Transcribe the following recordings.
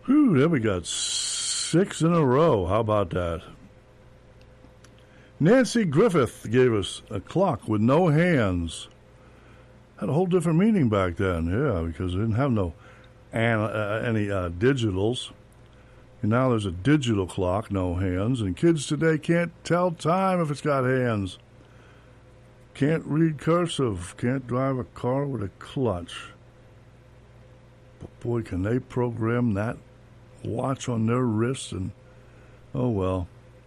Whew, there we got 6 in a row. How about that? Nancy Griffith gave us a clock with no hands. Had a whole different meaning back then, yeah, because they didn't have any digitals. And now there's a digital clock, no hands, and kids today can't tell time if it's got hands. Can't read cursive, can't drive a car with a clutch. But boy, can they program that watch on their wrists, and oh well.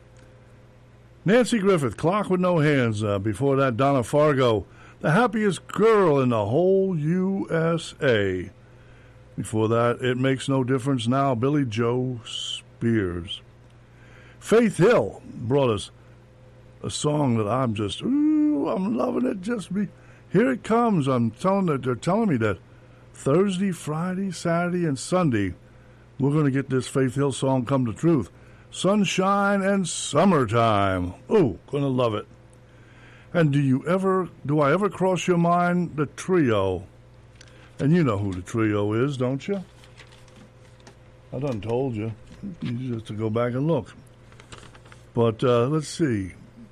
Nancy Griffith, clock with no hands. Before that, Donna Fargo, the happiest girl in the whole USA. Before that, It Makes No Difference Now, Billy Joe Spears. Faith Hill brought us a song that I'm just, I'm loving it. Here it comes. They're telling me that Thursday, Friday, Saturday, and Sunday, we're going to get this Faith Hill song come to truth. Sunshine and Summertime. Oh, gonna love it. And do I ever cross your mind? The Trio. And you know who the Trio is, don't you? I done told you. You just to go back and look. But let's see.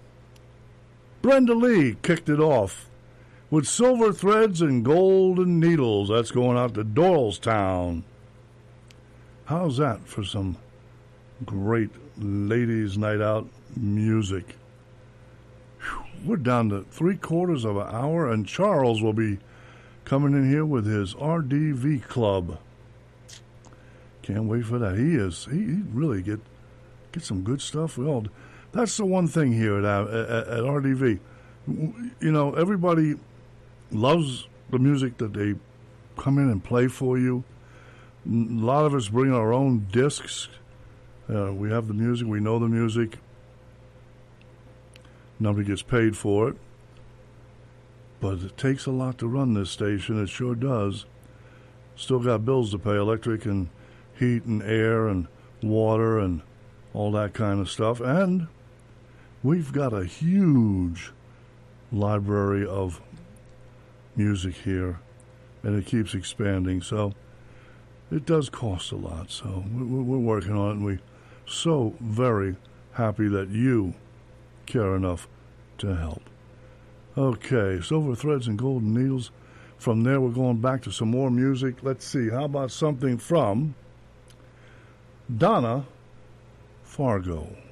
Brenda Lee kicked it off with Silver Threads and Golden Needles. That's going out to Doylestown. How's that for some great ladies' night out music? Whew, we're down to 3/4 of an hour, and Charles will be coming in here with his RDV club. Can't wait for that. He really get some good stuff. That's the one thing here at RDV. You know, everybody loves the music that they come in and play for you. A lot of us bring our own discs. We have the music. We know the music. Nobody gets paid for it. But it takes a lot to run this station. It sure does. Still got bills to pay, electric and heat and air and water and all that kind of stuff. And we've got a huge library of music here, and it keeps expanding. So it does cost a lot. So we're working on it, and we're so very happy that you care enough to help. Okay, Silver Threads and Golden Needles. From there, we're going back to some more music. Let's see, how about something from Donna Fargo?